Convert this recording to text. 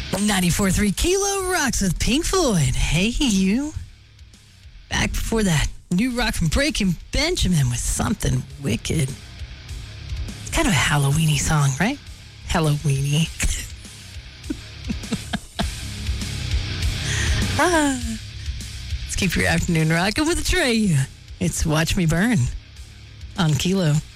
94.3 Kilo rocks with Pink Floyd. Hey, you. Back before that, new rock from Breaking Benjamin with Something Wicked. It's kind of a Halloweeny song, right? Halloweeny. Let's keep your afternoon rocking with a Trey. It's Watch Me Burn on Kilo.